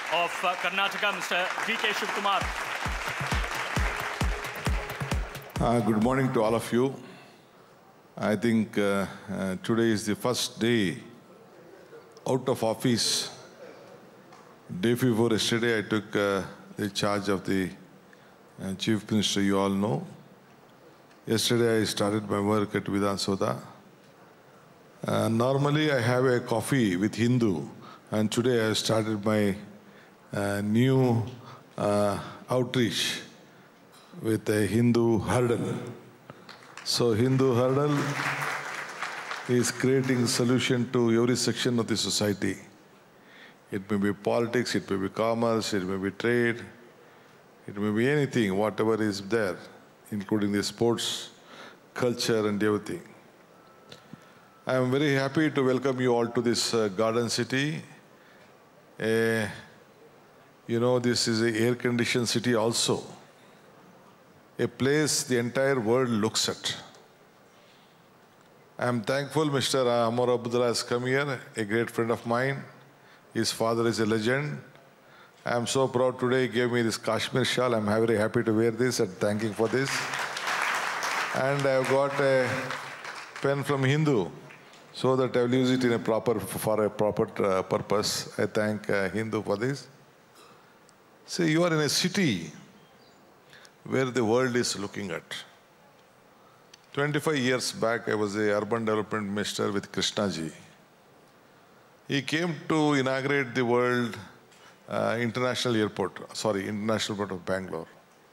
of Karnataka, Mr. D.K. Shivakumar. Good morning to all of you. I think today is the first day out of office. Day before yesterday, I took the charge of the Chief Minister, you all know. Yesterday, I started my work at Vidhan Soda. Normally, I have a coffee with Hindu, and today I started my new outreach with a Hindu hurdle. So Hindu hurdle is creating a solution to every section of the society. It may be politics, it may be commerce, it may be trade, it may be anything, whatever is there, including the sports, culture and everything. I am very happy to welcome you all to this garden city. You know, this is an air-conditioned city also. A place the entire world looks at. I am thankful Mr. Amar Abdullah has come here, a great friend of mine. His father is a legend. I am so proud today he gave me this Kashmir shawl. I am very happy to wear this and thanking for this. And I have got a pen from Hindu so that I will use it in for a proper purpose. I thank Hindu for this. See, you are in a city where the world is looking at. 25 years back, I was a urban development minister with Krishnaji. He came to inaugurate the World International Airport of Bangalore.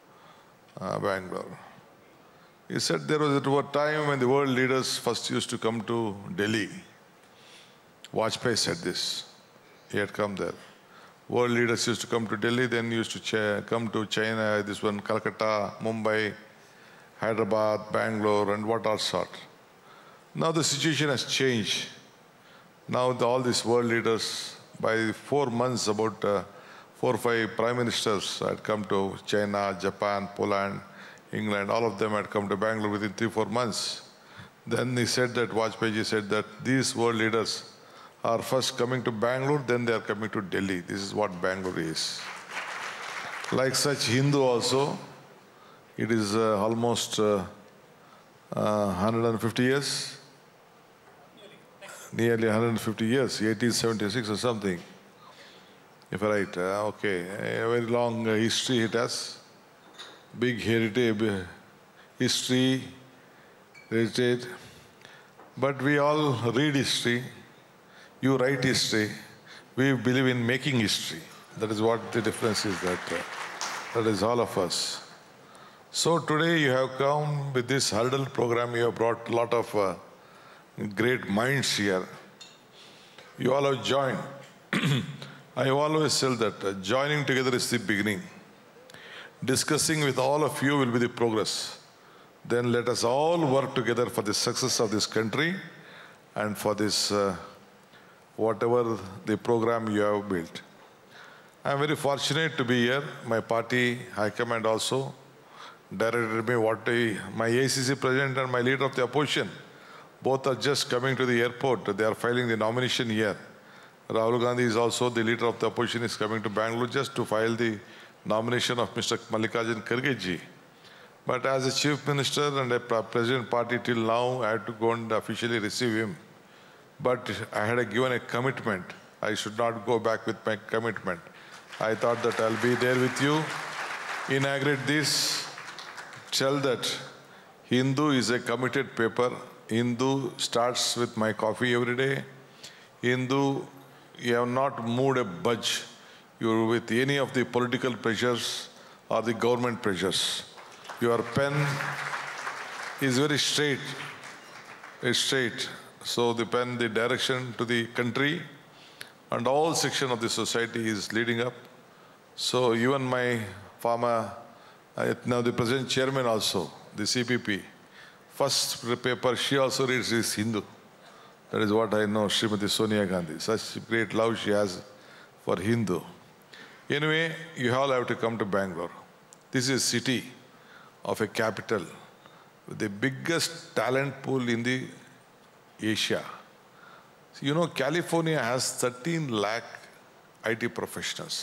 He said there was a time when the world leaders first used to come to Delhi. Vajpayee said this. He had come there. World leaders used to come to Delhi, then used to come to China, this one, Calcutta, Mumbai, Hyderabad, Bangalore, and what all sort. Now the situation has changed. Now all these world leaders, by 4 months, about 4 or 5 prime ministers had come to China, Japan, Poland, England. All of them had come to Bangalore within 3 or 4 months. Then he said that, Vajpayee said that these world leaders are first coming to Bangalore, then they are coming to Delhi. This is what Bangalore is. Like such Hindu also, it is almost 150 years. Nearly 150 years, 1876 or something, if I right. Okay, a very long history it has. Big heritage, history, heritage. But we all read history. You write history. We believe in making history. That is what the difference is, that is all of us. So today you have come with this hurdle program. You have brought a lot of great minds here. You all have joined. I always say that joining together is the beginning. Discussing with all of you will be the progress. Then let us all work together for the success of this country and for this whatever the program you have built. I am very fortunate to be here. My party high command also directed me my ACC president and my leader of the opposition. Both are just coming to the airport. They are filing the nomination here. Rahul Gandhi is also the leader of the opposition, is coming to Bangalore just to file the nomination of Mr. Mallikarjun Kharge ji. But as a chief minister and a president party till now, I had to go and officially receive him. But I had given a commitment. I should not go back with my commitment. I thought that I'll be there with you, inaugurate this, tell that Hindu is a committed paper. Hindu starts with my coffee every day. Hindu, you have not moved a budge. You're with any of the political pressures or the government pressures. Your pen is very straight. It's straight. So the pen, the direction to the country and all section of the society is leading up. So even my former, now the present chairman also, the CPP, first paper she also reads is Hindu. That is what I know, Srimati Sonia Gandhi. Such great love she has for Hindu. Anyway, you all have to come to Bangalore. This is a city of a capital with the biggest talent pool in the Asia. You know, California has 13 lakh IT professionals.